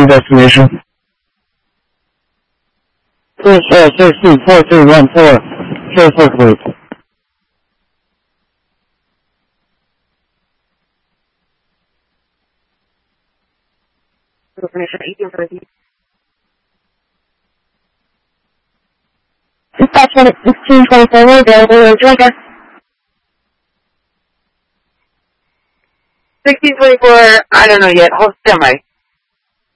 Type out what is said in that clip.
and destination. 444214, careful please. Dispatch 1624, available in Georgia. 1624, I don't know yet. Hold standby.